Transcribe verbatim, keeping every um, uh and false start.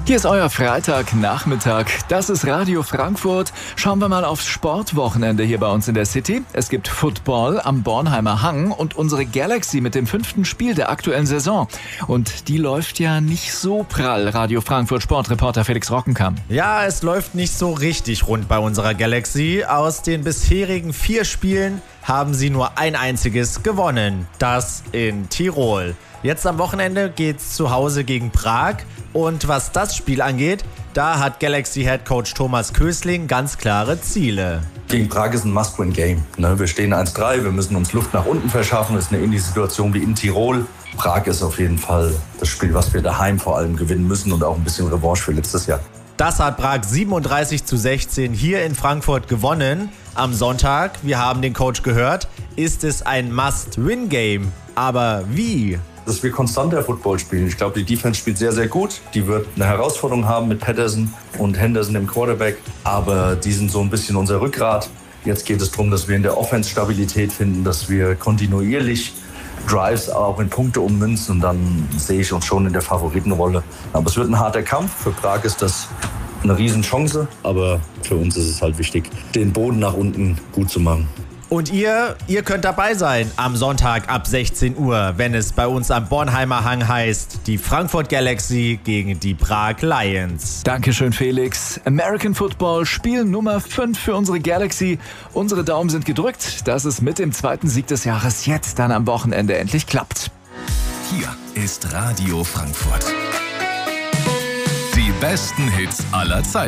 Hier ist euer Freitagnachmittag. Das ist Radio Frankfurt. Schauen wir mal aufs Sportwochenende hier bei uns in der City. Es gibt Football am Bornheimer Hang und unsere Galaxy mit dem fünften Spiel der aktuellen Saison. Und die läuft ja nicht so prall. Radio Frankfurt Sportreporter Felix Rockenkamp. Ja, es läuft nicht so richtig rund bei unserer Galaxy. Aus den bisherigen vier Spielen haben sie nur ein einziges gewonnen. Das in Tirol. Jetzt am Wochenende geht's zu Hause gegen Prag. Und was das Spiel angeht, da hat Galaxy-Headcoach Thomas Kösling ganz klare Ziele. Gegen Prag ist ein Must-Win-Game. Wir stehen eins drei, wir müssen uns Luft nach unten verschaffen. Das ist eine ähnliche Situation wie in Tirol. Prag ist auf jeden Fall das Spiel, was wir daheim vor allem gewinnen müssen und auch ein bisschen Revanche für letztes Jahr. Das hat Prag siebenunddreißig zu sechzehn hier in Frankfurt gewonnen. Am Sonntag, wir haben den Coach gehört, ist es ein Must-Win-Game. Aber wie? Dass wir konstanter Football spielen. Ich glaube, die Defense spielt sehr, sehr gut. Die wird eine Herausforderung haben mit Patterson und Henderson im Quarterback. Aber die sind so ein bisschen unser Rückgrat. Jetzt geht es darum, dass wir in der Offense Stabilität finden, dass wir kontinuierlich Drives auch in Punkte ummünzen. Und dann sehe ich uns schon in der Favoritenrolle. Aber es wird ein harter Kampf. Für Prag ist das eine Riesenchance. Aber für uns ist es halt wichtig, den Boden nach unten gut zu machen. Und ihr, ihr könnt dabei sein am Sonntag ab sechzehn Uhr, wenn es bei uns am Bornheimer Hang heißt, die Frankfurt Galaxy gegen die Prag Lions. Dankeschön, Felix. American Football, Spiel Nummer fünf für unsere Galaxy. Unsere Daumen sind gedrückt, dass es mit dem zweiten Sieg des Jahres jetzt dann am Wochenende endlich klappt. Hier ist Radio Frankfurt. Die besten Hits aller Zeiten.